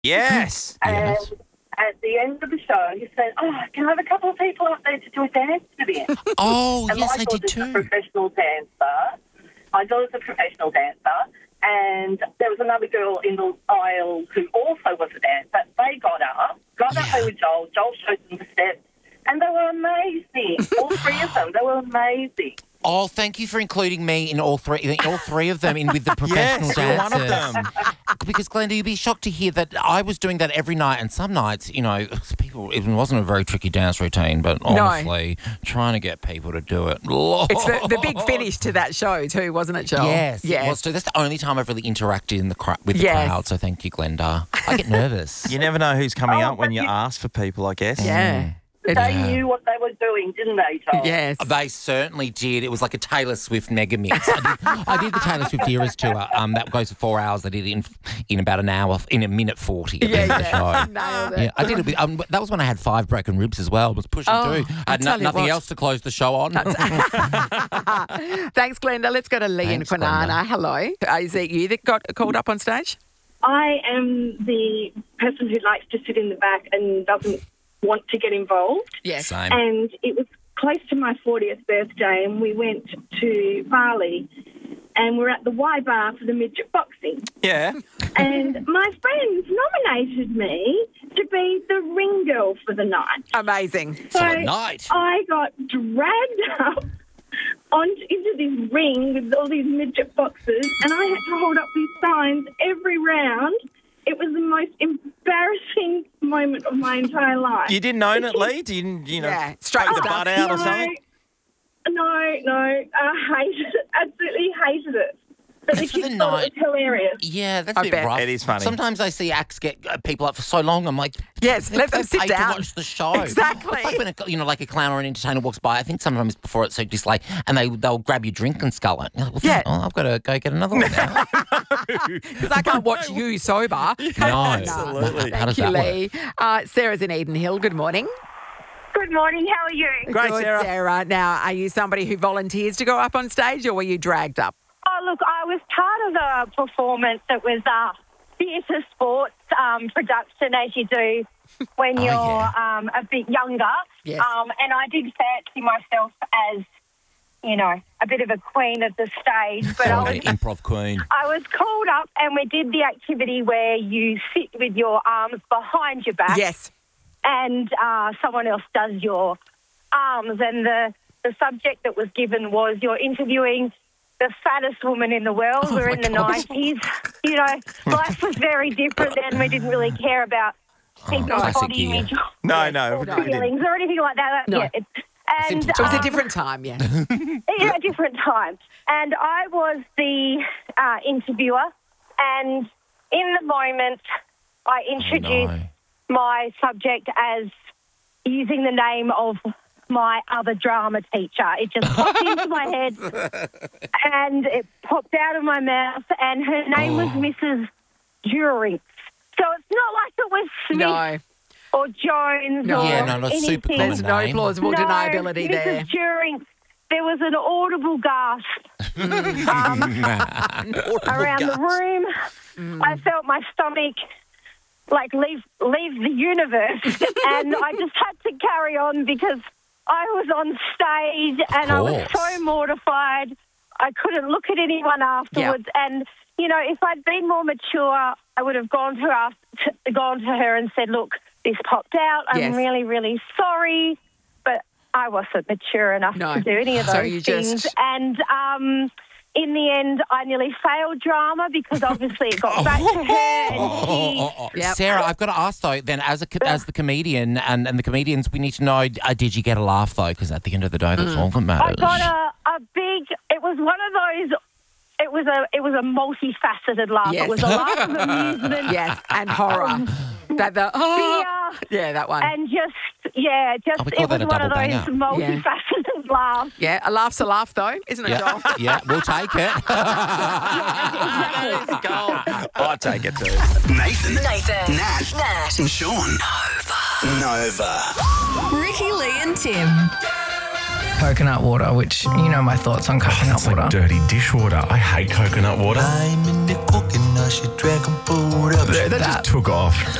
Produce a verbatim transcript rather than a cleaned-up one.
Yes. And Yes. at the end of the show, he said, "Oh, can I have a couple of people up there to do a dance with you?" Oh, And yes, my I did daughter's a too. professional dancer. My daughter's a professional dancer. And there was another girl in the aisle who also was a dancer. They got up, got up Yeah. there with Joel. Joel showed them the steps. And they were amazing. All three of them. They were amazing. Oh, thank you for including me in all three, in all three of them, in with the professional Yes, you're one of dancers. them. Because Glenda, you'd be shocked to hear that I was doing that every night, and some nights, you know, people. It wasn't a very tricky dance routine, but honestly, trying to get people to do it. It's the, the big finish to that show too, wasn't it, Joel? Yes, Yes. it was too. That's the only time I've really interacted in the cr- with the Yes. crowd. So thank you, Glenda. I get nervous. You never know who's coming Oh, up when but you you- ask for people, I guess. Yeah. They Yeah. knew what they were doing, didn't they, Joel? Yes. They certainly did. It was like a Taylor Swift mega mix. I did, I did the Taylor Swift Eras tour. Um, that goes for four hours. I did it in in about an hour, in a minute forty. At the Yeah, end of the yeah. show. Nailed it. Yeah, I did it. With, um, that was when I had five broken ribs as well. I was pushing Oh, through. I I had tell no, you nothing what. else to close the show on. Thanks, Glenda. Let's go to Lee Thanks, and Quinana. Glenda. Hello. Uh, Is it you that got called up on stage? I am the person who likes to sit in the back and doesn't want to get involved. Yes. Same. And it was close to my fortieth birthday, and we went to Bali, and we're at the Y Bar for the midget boxing. Yeah. And my friends nominated me to be the ring girl for the night. Amazing. So For the night. I got dragged up on into this ring with all these midget boxers, and I had to hold up these signs every round. It was the most embarrassing moment of my entire life. You didn't own it, Lee? You didn't, you know, Yeah, straight poke the stuff. butt out or no, something? no, no, I hated it. Absolutely hated it. But the And for the kids thought night- it was hilarious. Yeah, that's I a bit bet. rough. It is funny. Sometimes I see acts get uh, people up for so long. I'm like, Yes, they- let them they sit paid down. to watch the show. Exactly. It's like when a, you know, like a clown or an entertainer walks by. I think sometimes before it's so just like, and they they'll grab your drink and scull it. You're like, well, Yeah. oh, I've got to go get another one now. Because I can't watch you sober. No, Absolutely. How does Thank you, that work? Lee. Uh, Sarah's in Eden Hill. Good morning. Good morning. How are you? Great, Good, Sarah. Sarah. Now, are you somebody who volunteers to go up on stage, or were you dragged up? Oh, look, I was part of a performance that was a theatre sports um, production, as you do when Oh, you're yeah. um, a bit younger. Yes. Um, and I did fancy myself as, you know, a bit of a queen of the stage. But Oh, I was the improv queen. I was called up and we did the activity where you sit with your arms behind your back Yes. and uh, someone else does your arms. And the, the subject that was given was you're interviewing the fattest woman in the world. Oh, We're my in the God. nineties. You know, life was very different then. We didn't really care about people's Oh, classic body year. image No, no. or we didn't. feelings or anything like that. No. Yeah, it, and Simple It was a um, different time, yeah. yeah, a different time. And I was the uh, interviewer, and in the moment, I introduced no. my subject as using the name of my other drama teacher. It just popped into my head, and it popped out of my mouth, and her name was Missus During. So it's not like it was Smith No. or Jones No. or Yeah, no, that's anything. super common. There's no name. plausible No, deniability Missus there. During. There was an audible gasp um, around the room. Mm. I felt my stomach like leave leave the universe, and I just had to carry on because I was on stage and I was course. so mortified. I couldn't look at anyone afterwards, and you know, if I'd been more mature, I would have gone to her, to, gone to her and said, "Look, this popped out. I'm Yes. really, really sorry." But I wasn't mature enough No. to do any of those So you things. just- And um, in the end, I nearly failed drama because obviously it got back to her. And she, Yep. Sarah, I've got to ask though. Then, as a co- as the comedian and, and the comedians, we need to know: uh, did you get a laugh though? Because at the end of the day, that's all that I matters. got a, a big. It was one of those. It was a. It was a multifaceted laugh. Yes. It was a laugh of amusement. Yes, and horror. that the oh, Fear. yeah, that one. And just yeah, just Oh, we call it was that a one of double those banger. multifaceted laughs. Yeah, a laugh's a laugh though, isn't it, yeah, Joel? yeah, we'll take it. I take it too. Nathan, Nathan, Nat, Nat, and Sean. Nova. Ricky, Lee, and Tim. Coconut water, which you know my thoughts on coconut water. Dirty dishwater. I hate coconut water. That, that just took off.